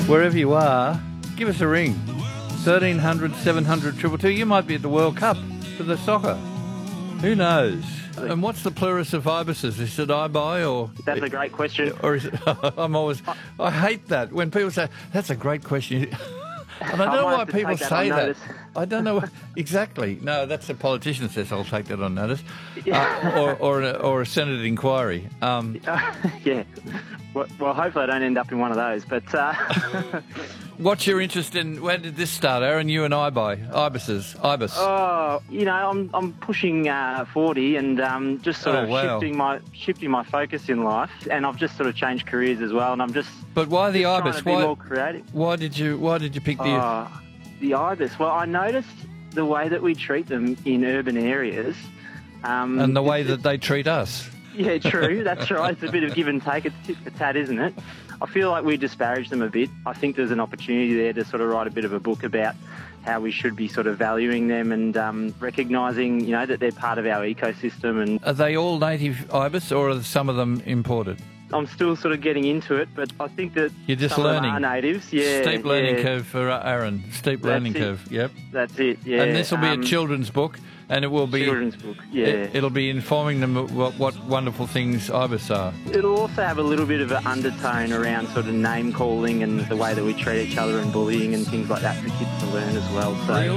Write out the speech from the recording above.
wherever you are, give us a ring. 1300 700 222. You might be at the World Cup for the soccer. Who knows? And what's the plurus of ibises? Is it ibi or... That's a great question. Or is it... I hate that when people say, that's a great question. And I don't know why people say that. I don't know. Exactly. No, that's the politician says, I'll take that on notice. Or a Senate inquiry. Yeah. Well, hopefully I don't end up in one of those. But what's your interest in... Where did this start, Aaron? You and Ibis. Oh, I'm pushing 40 and just sort of shifting my focus in life. And I've just sort of changed careers as well. And I'm just... But why the ibis? Why more creative? Why did you pick the ibis? Well, I noticed the way that we treat them in urban areas, and the way that they treat us. Yeah, true. That's right. It's a bit of give and take. It's tit for tat, isn't it? I feel like we disparage them a bit. I think there's an opportunity there to sort of write a bit of a book about how we should be sort of valuing them and recognising, that they're part of our ecosystem. And are they all native ibis, or are some of them imported? I'm still sort of getting into it, but I think that you're just some learning. Of them are natives. Yeah, steep learning curve for Aaron. Steep learning curve. Yep. That's it. Yeah. And this will be a children's book, and it will be children's book. Yeah. It'll be informing them what wonderful things ibis are. It'll also have a little bit of an undertone around sort of name calling and the way that we treat each other and bullying and things like that for kids to learn as well. So.